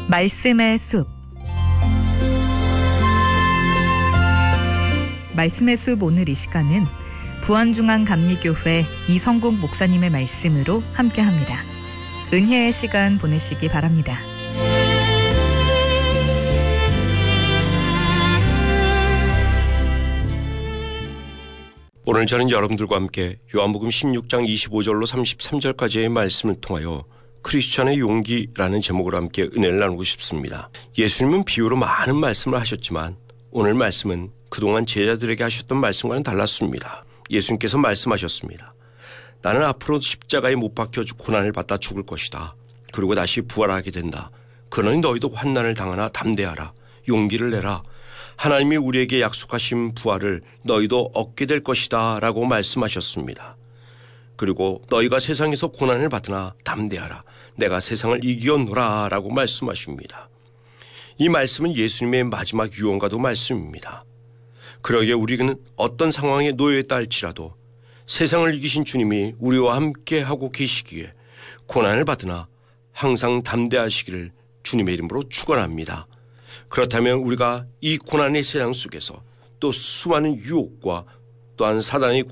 말씀의 숲. 말씀의 숲 오늘 이 시간은 부안중앙감리교회 이성국 목사님의 말씀으로 함께합니다. 은혜의 시간 보내시기 바랍니다. 오늘 저는 여러분들과 함께 요한복음 16장 25절로 33절까지의 말씀을 통하여 크리스천의 용기라는 제목으로 함께 은혜를 나누고 싶습니다. 예수님은 비유로 많은 말씀을 하셨지만 오늘 말씀은 그동안 제자들에게 하셨던 말씀과는 달랐습니다. 예수님께서 말씀하셨습니다. 나는 앞으로 십자가에 못 박혀 고난을 받다 죽을 것이다. 그리고 다시 부활하게 된다. 그러니 너희도 환난을 당하나 담대하라. 용기를 내라. 하나님이 우리에게 약속하신 부활을 너희도 얻게 될 것이다 라고 말씀하셨습니다. 그리고 너희가 세상에서 고난을 받으나 담대하라. 내가 세상을 이기었노라 라고 말씀하십니다. 이 말씀은 예수님의 마지막 유언과도 말씀입니다. 그러기에 우리는 어떤 상황에 놓여있다 할지라도 세상을 이기신 주님이 우리와 함께 하고 계시기에 고난을 받으나 항상 담대하시기를 주님의 이름으로 축원합니다. 그렇다면 우리가 이 고난의 세상 속에서 또 수많은 유혹과 또한 사단의